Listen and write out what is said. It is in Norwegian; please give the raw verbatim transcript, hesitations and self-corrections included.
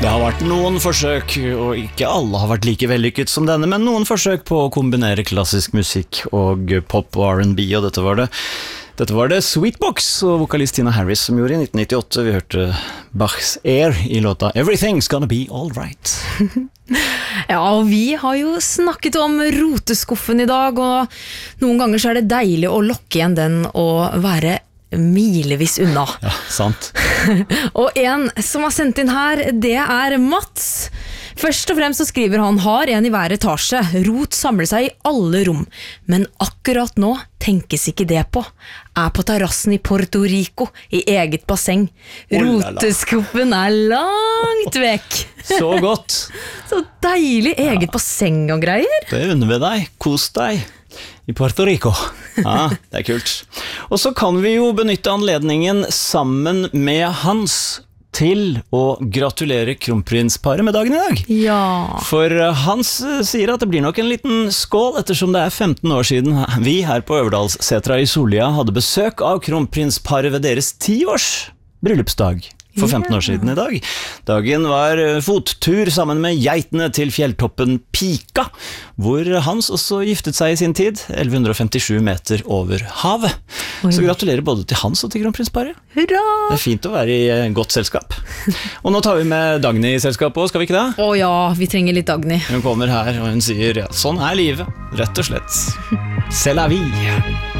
Det har vært noen forsøk, og ikke alle har vært like vellykket som denne, men noen forsøk på å kombinere klassisk musikk og pop og R and B, og dette var det. Dette var det Sweetbox og vokalist Tina Harris som gjorde i nitten nittiåtte. Vi hørte Bachs Air i låta Everything's Gonna Be All Right. Ja, og vi har jo snakket om roteskuffen i dag, og noen ganger så er det deilig å lokke igjen den og være milevis unna. Ja, sant. Og en som har sendt inn her, det er Mats. Først og fremst så skriver han: har en i hver etasje, rot samler seg i alle rom, men akkurat nå tenkes ikke det på. Er på terrassen i Puerto Rico, i eget basseng. Roteskuffen er langt vekk. Så godt. Så deilig, eget ja. basseng og greier. Det unner vi deg, kos deg i Puerto Rico. Ja, det er kult. Og så kan vi jo benytte anledningen sammen med Hans til å gratulere kronprinsparet med dagen i dag. Ja. For Hans sier at det blir nok en liten skål, ettersom det er femten år siden vi her på Øverdalssetra i Solia hadde besøk av kronprinsparet ved deres ti års bryllupsdag. For femten år siden i dag. Dagen var fottur sammen med geitene til fjelltoppen Pika, hvor Hans også giftet seg i sin tid, elleve femtisju meter over havet. Oi. Så gratulerer både til Hans og til kronprinsparet. Hurra! Det er fint å være i godt selskap. Og nå tar vi med Dagny i selskapet også, skal vi ikke det? Å ja, vi trenger litt Dagny. Hun kommer her og hun sier, ja, sånn er livet, rett og slett. C'est la vie.